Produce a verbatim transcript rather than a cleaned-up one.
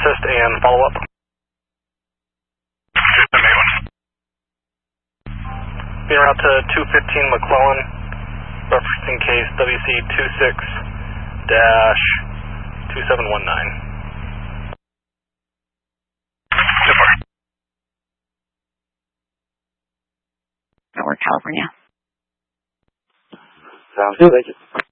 assist and follow up. Being route to two fifteen McClellan, referencing case W C two six dash two seven one nine. North California. Sounds good, thank you.